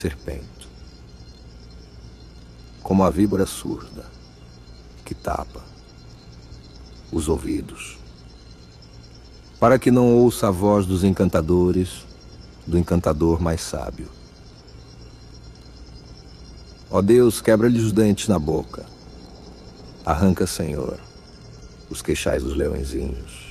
serpente, como a víbora surda que tapa os ouvidos, para que não ouça a voz dos encantadores, do encantador mais sábio. Ó Deus, quebra-lhe os dentes na boca, arranca, Senhor, os queixais dos leõezinhos.